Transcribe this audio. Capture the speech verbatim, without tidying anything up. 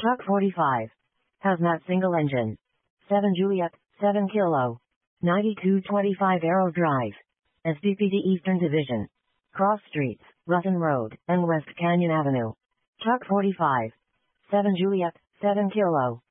Truck forty-five. Hazmat single engine. seven Juliet, seven Kilo. ninety-two twenty-five Arrow Drive. S D P D Eastern Division. Cross Streets, Rutten Road, and West Canyon Avenue. Truck forty-five. seven Juliet, seven Kilo.